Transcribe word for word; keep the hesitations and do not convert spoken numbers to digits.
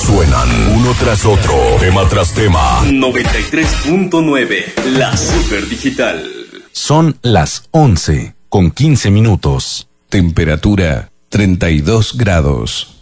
Suenan uno tras otro, tema tras tema. noventa y tres punto nueve, la Super Digital. Son las once con quince minutos. Temperatura treinta y dos grados.